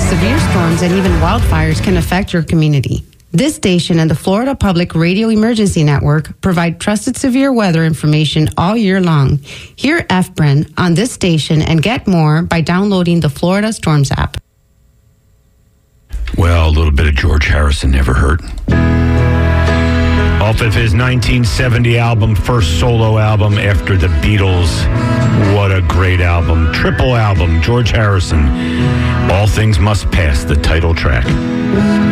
severe storms and even wildfires can affect your community. This station and the Florida Public Radio Emergency Network provide trusted severe weather information all year long. Hear FBRN on this station and get more by downloading the Florida Storms app. Well, a little bit of George Harrison never hurt. Off of his 1970 album, first solo album after the Beatles. What a great album. Triple album, George Harrison. All Things Must Pass, the title track.